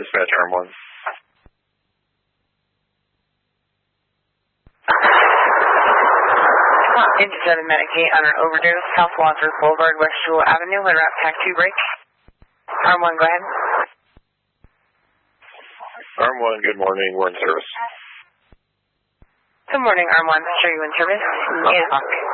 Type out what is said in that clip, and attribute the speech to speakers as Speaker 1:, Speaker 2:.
Speaker 1: Dispatch Arm 1.
Speaker 2: Into 7 Medicaid on our overdose, South Wadsworth Boulevard, West Jewel Avenue, when route TAC 2 break. Arm 1, go ahead.
Speaker 1: Arm 1, good morning, we're in service.
Speaker 2: Good morning, Arm 1. Sure you in service? Yeah.